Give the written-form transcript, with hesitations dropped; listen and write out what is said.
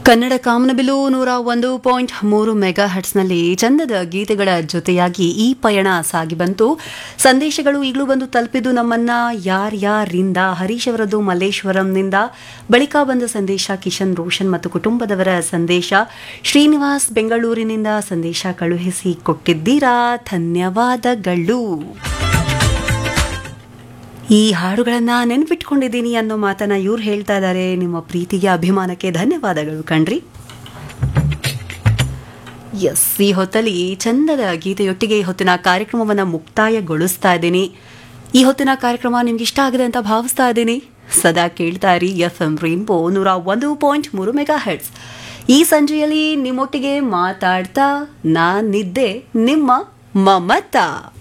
ಕನ್ನಡ ಕಾಮನಬಿಲ್ಲು 101.3 mega ಹರ್ಟ್ಸ್ನಲ್ಲಿ ಚಂದದ ಗೀತೆಗಳ ಜೊತೆಯಾಗಿ ಈ ಪಯಣ ಸಾಗಿ ಬಂತು. ಸಂದೇಶಗಳು ಈಗಲೂ ಬಂದು ತಲುಪಿದ್ದು ನಮ್ಮನ್ನ ಯಾರ್ಯಾರಿಂದ. ಹರೀಶ್ ಅವರದ್ದು ಮಲ್ಲೇಶ್ವರಂನಿಂದ. ಬಳಿಕ ಬಂದ ಸಂದೇಶ ಕಿಶನ್ ರೋಷನ್ ಮತ್ತು ಕುಟುಂಬದವರ ಸಂದೇಶ. ಶ್ರೀನಿವಾಸ್ ಬೆಂಗಳೂರಿನಿಂದ ಸಂದೇಶ ಕಳುಹಿಸಿ ಕೊಟ್ಟಿದ್ದೀರಾ, ಧನ್ಯವಾದಗಳು. ಈ ಹಾಡುಗಳನ್ನ ನೆನ್ಪಿಟ್ಕೊಂಡಿದ್ದೀನಿ ಅನ್ನೋ ಮಾತನ್ನ ಇವ್ರು ಹೇಳ್ತಾ ಇದ್ದಾರೆ. ನಿಮ್ಮ ಪ್ರೀತಿಗೆ ಅಭಿಮಾನಕ್ಕೆ ಧನ್ಯವಾದಗಳು ಕಣ್ರಿ. ಎಸ್, ಈ ಹೊತ್ತಲ್ಲಿ ಚಂದದ ಗೀತೆಯೊಟ್ಟಿಗೆ ಈ ಹೊತ್ತಿನ ಕಾರ್ಯಕ್ರಮವನ್ನು ಮುಕ್ತಾಯಗೊಳಿಸ್ತಾ ಇದ್ದೀನಿ. ಈ ಹೊತ್ತಿನ ಕಾರ್ಯಕ್ರಮ ನಿಮ್ಗೆ ಇಷ್ಟ ಆಗಿದೆ ಅಂತ ಭಾವಿಸ್ತಾ ಇದ್ದೀನಿ. ಸದಾ ಕೇಳ್ತಾ ಇರಿ FM ರೇನ್ಬೋ 101.3 ಮೆಗಾ ಹೆಡ್ಸ್. ಈ ಸಂಜೆಯಲ್ಲಿ ನಿಮ್ಮೊಟ್ಟಿಗೆ ಮಾತಾಡ್ತಾ ನಾನಿದ್ದೆ ನಿಮ್ಮ ಮಮತಾ.